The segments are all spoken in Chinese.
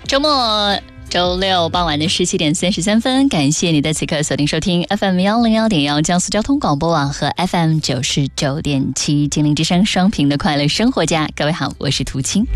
周末周六傍晚的17点33分，感谢你在此刻锁定收听 FM101.1 江苏交通广播网和 FM99.7 金陵之声双屏的快乐生活家。各位好，我是涂青。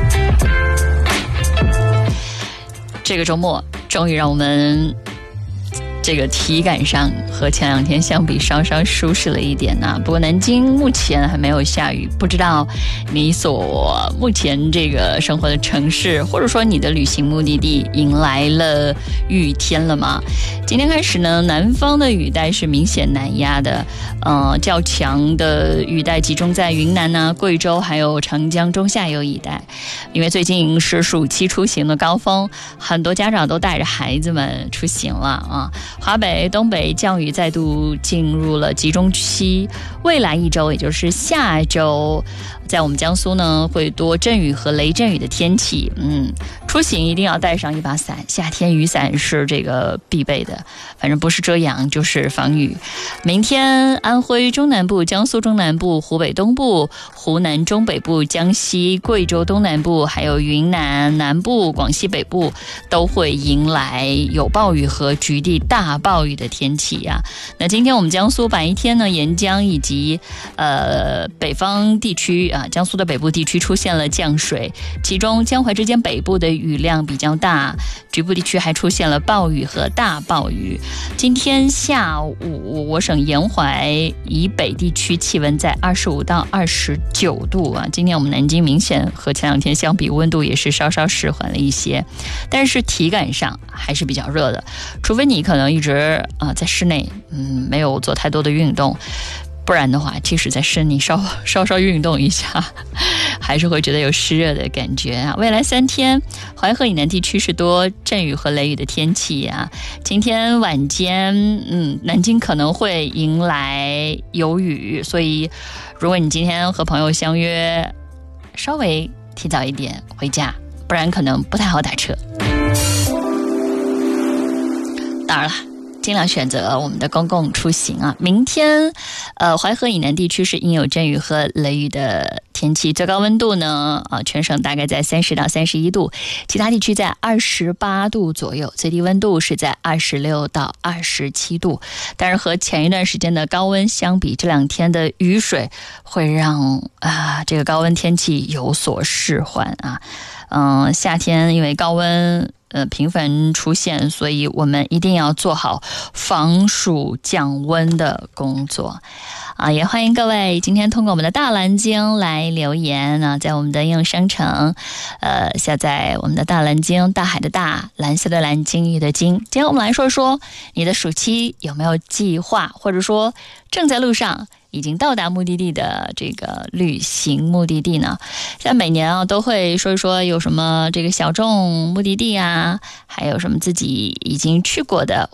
这个周末终于让我们这个体感上和前两天相比稍稍舒适了一点啊。不过南京目前还没有下雨，不知道你所目前这个生活的城市，或者说你的旅行目的地迎来了雨天了吗？今天开始呢，南方的雨带是明显南压的，较强的雨带集中在云南啊、贵州还有长江中下游一带。因为最近是暑期出行的高峰，很多家长都带着孩子们出行了啊。华北、东北降雨再度进入了集中期，未来一周，也就是下周，在我们江苏呢会多阵雨和雷阵雨的天气。出行一定要带上一把伞，夏天雨伞是这个必备的，反正不是遮阳就是防雨。明天安徽中南部、江苏中南部、湖北东部、湖南中北部、江西、贵州东南部，还有云南南部、广西北部都会迎来有暴雨和局地大暴雨的天气啊。那今天我们江苏白天呢，沿江以及北方地区啊，江苏的北部地区出现了降水，其中江淮之间北部的雨量比较大，局部地区还出现了暴雨和大暴雨。今天下午我省沿淮以北地区气温在25到29度啊。今天我们南京明显和前两天相比，温度也是稍稍释缓了一些，但是体感上还是比较热的，除非你可能一直在室内没有做太多的运动，不然的话，即使在室内稍稍运动一下，还是会觉得有湿热的感觉啊。未来3天，淮河以南地区是多阵雨和雷雨的天气啊。今天晚间，南京可能会迎来有雨，所以如果你今天和朋友相约，稍微提早一点回家，不然可能不太好打车。当然了，尽量选择我们的公共出行啊。明天淮河以南地区是应有阵雨和雷雨的天气，最高温度呢全省大概在30到31度，其他地区在28度左右，最低温度是在26到27度。但是和前一段时间的高温相比，这2天的雨水会让这个高温天气有所释缓啊。夏天因为高温频繁出现，所以我们一定要做好防暑降温的工作啊！也欢迎各位今天通过我们的大蓝鲸来留言啊，在我们的应用商城下载我们的大蓝鲸，大海的大，蓝色的蓝，鲸鱼的鲸。今天我们来说说你的暑期有没有计划，或者说正在路上已经到达目的地的这个旅行目的地呢？像每年都会说一说有什么这个小众目的地啊，还有什么自己已经去过的